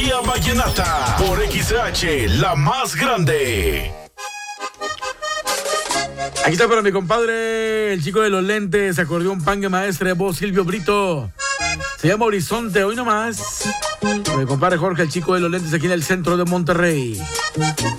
Melodía Vallenata por XH, la más grande. Aquí está para mi compadre, el chico de los lentes, acordeón pangue maestre, voz Silvio Brito. Se llama Horizonte, hoy nomás. Mi compadre Jorge, el chico de los lentes, aquí en el centro de Monterrey.